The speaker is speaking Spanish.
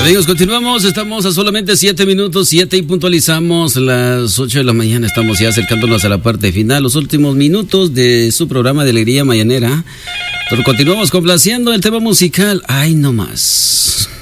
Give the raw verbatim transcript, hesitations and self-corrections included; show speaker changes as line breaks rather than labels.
Amigos, continuamos, estamos a solamente siete minutos, siete y puntualizamos las ocho de la mañana, estamos ya acercándonos a la parte final, los últimos minutos de su programa de Alegría Mañanera. Pero continuamos complaciendo el tema musical, ay no más.